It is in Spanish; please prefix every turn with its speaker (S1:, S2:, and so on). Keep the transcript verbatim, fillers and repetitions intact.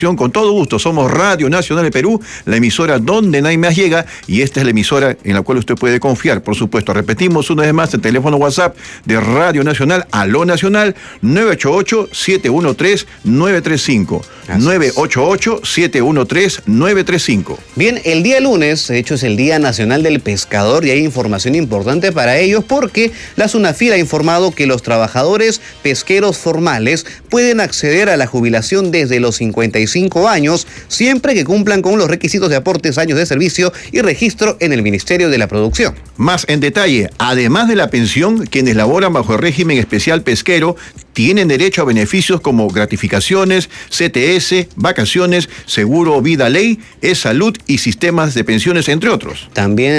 S1: Con todo gusto, somos Radio Nacional de Perú, la emisora donde nadie más llega, y esta es la emisora en la cual usted puede confiar, por supuesto. Repetimos una vez más el teléfono WhatsApp de Radio Nacional, Aló Nacional, nueve ocho ocho, siete uno tres, nueve tres cinco. nueve ocho ocho, siete uno tres, nueve tres cinco.
S2: Bien, el día lunes, de hecho, es el Día Nacional del Pescador y hay información importante para ellos porque la SUNAFIL ha informado que los trabajadores pesqueros formales pueden acceder a la jubilación desde los cincuenta y cinco años, siempre que cumplan con los requisitos de aportes, años de servicio y registro en el Ministerio de la Producción.
S1: Más en detalle, además de la pensión, quienes laboran bajo el régimen especial pesquero tienen derecho a beneficios como gratificaciones, C T S, vacaciones, seguro vida ley, e-salud y sistemas de pensiones, entre otros.
S2: También